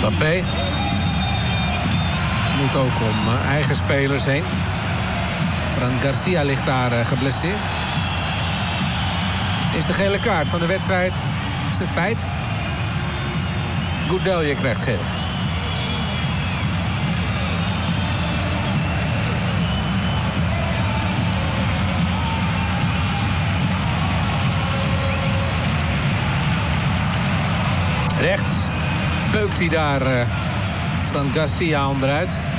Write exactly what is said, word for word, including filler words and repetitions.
Mbappé moet ook om uh, eigen spelers heen. Fran Garcia ligt daar uh, geblesseerd. Is de gele kaart van de wedstrijd is een feit? Goudelje krijgt geel. Rechts beukt hij daar uh, Fran Garcia onderuit.